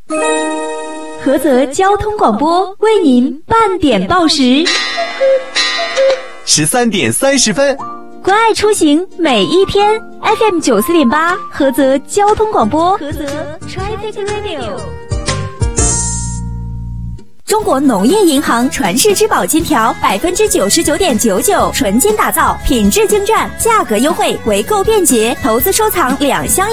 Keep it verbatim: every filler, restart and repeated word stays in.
菏泽交通广播为您半点报时， 十三点三十分， 关爱出行每一天 ，F M 九四点八，菏泽交通广播，菏泽 Traffic Radio。中国农业银行传世之宝金条，百分之九十九点九九纯金打造，品质精湛，价格优惠，回购便捷，投资收藏两相。